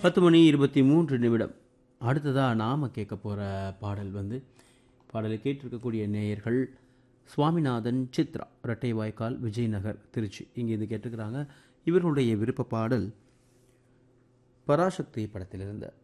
10:23 அடுத்ததாக நாம் கேட்க போகிற பாடல் பாடலை கேட்டிருக்கக்கூடிய நேயர்கள் சுவாமிநாதன் சித்ரா இரட்டைவாய்க்கால் விஜயநகர் திருச்சி இங்கே இது கேட்டிருக்கிறாங்க. இவர்களுடைய விருப்ப பாடல் பராசக்தி படத்திலிருந்து